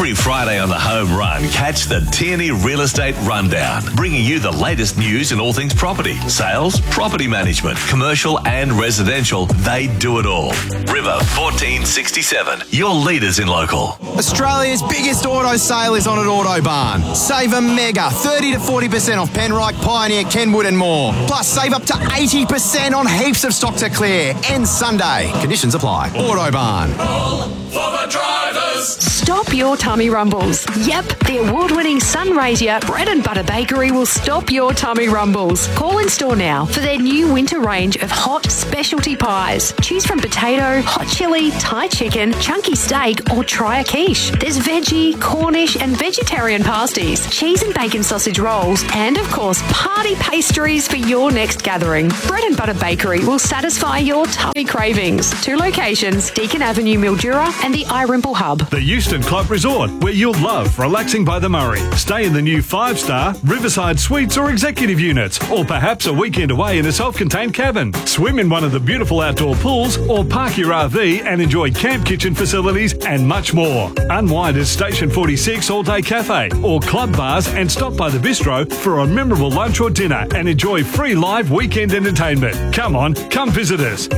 Every Friday on the Home Run, catch the Tierney Real Estate Rundown, bringing you the latest news in all things property, sales, property management, commercial and residential. They do it all. River 1467, your leaders in local. Australia's biggest auto sale is on at Autobarn. Save a mega 30 to 40% off Penrite, Pioneer, Kenwood and more. Plus save up to 80% on heaps of stock to clear. Ends Sunday. Conditions apply. Autobarn. For the drivers. Stop your tummy rumbles. Yep, the award-winning Sunraysia Bread and Butter Bakery will stop your tummy rumbles. Call in store now for their new winter range of hot specialty pies. Choose from potato, hot chili, Thai chicken, chunky steak, or try a quiche. There's veggie, Cornish, and vegetarian pasties, cheese and bacon sausage rolls, and of course, party pastries for your next gathering. Bread and Butter Bakery will satisfy your tummy cravings. 2 locations: Deakin Avenue, Mildura, and the Irimple Hub. The Euston Club Resort, where you'll love relaxing by the Murray. Stay in the new 5-star Riverside Suites or executive units, or perhaps a weekend away in a self-contained cabin. Swim in one of the beautiful outdoor pools, or park your RV and enjoy camp kitchen facilities and much more. Unwind at Station 46 All-Day Cafe or club bars and stop by the bistro for a memorable lunch or dinner and enjoy free live weekend entertainment. Come on, come visit us.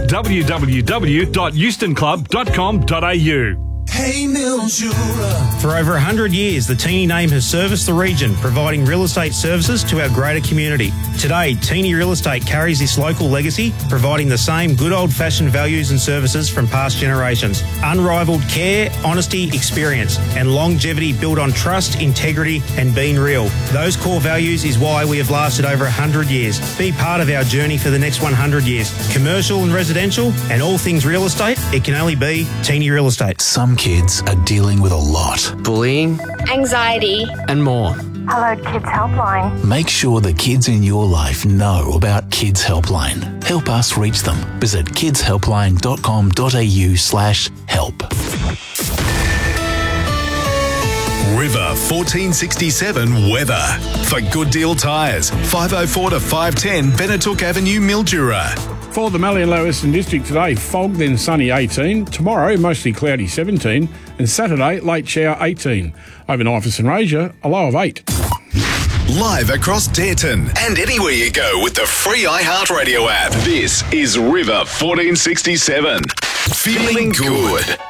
www.eustonclub.com.au. Hey Mildura. For over 100 years, the Teeny name has serviced the region, providing real estate services to our greater community. Today, Teeny Real Estate carries this local legacy, providing the same good old-fashioned values and services from past generations. Unrivaled care, honesty, experience, and longevity built on trust, integrity, and being real. Those core values is why we have lasted over 100 years. Be part of our journey for the next 100 years. Commercial and residential, and all things real estate, it can only be Teeny Real Estate. Some kids are dealing with a lot. Bullying, anxiety, and more. Hello Kids Helpline. Make sure the kids in your life know about Kids Helpline. Help us reach them. Visit kidshelpline.com.au/help. River 1467 weather. For Good Deal Tyres, 504 to 510 Benetook Avenue, Mildura. For the Mallee and Low Eastern District today, fog then sunny 18. Tomorrow, mostly cloudy 17. And Saturday, late shower 18. Overnight for St Rasia, a low of 8. Live across Dareton and anywhere you go with the free iHeartRadio app. This is River 1467. Feeling good.